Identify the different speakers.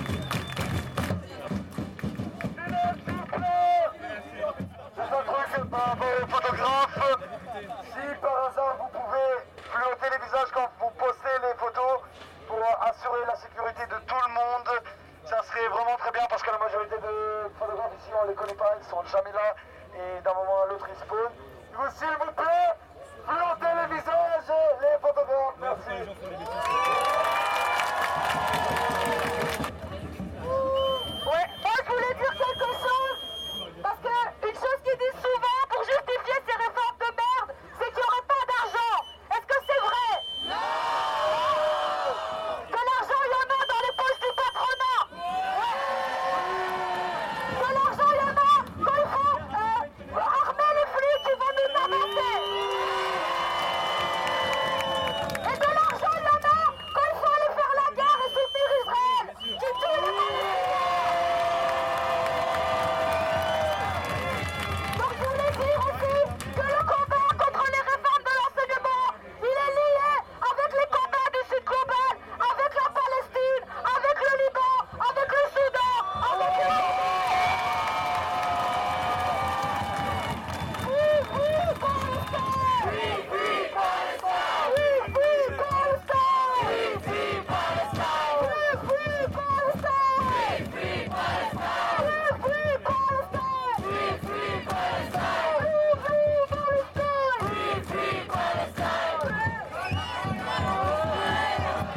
Speaker 1: Juste un truc par rapport aux photographes, si par hasard vous pouvez flouter les visages quand vous postez les photos pour assurer la sécurité de tout le monde, ça serait vraiment très bien parce que la majorité de photographes ici on les connaît pas, ils sont jamais là et d'un moment à l'autre ils spawnent. Donc s'il vous plaît, flottez les visages, les photographes, merci.